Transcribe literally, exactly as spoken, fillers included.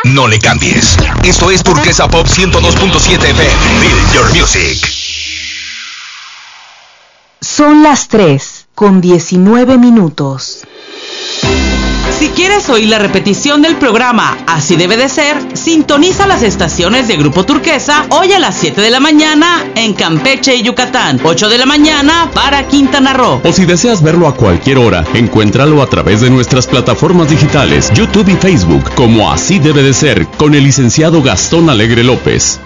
No le cambies. Esto es Turquesa Pop ciento dos punto siete F M. Feel your music. Son las tres con diecinueve minutos. Si quieres oír la repetición del programa Así Debe de Ser, sintoniza las estaciones de Grupo Turquesa hoy a las siete de la mañana en Campeche y Yucatán, ocho de la mañana para Quintana Roo. O si deseas verlo a cualquier hora, encuéntralo a través de nuestras plataformas digitales, YouTube y Facebook, como Así Debe de Ser, con el licenciado Gastón Alegre López.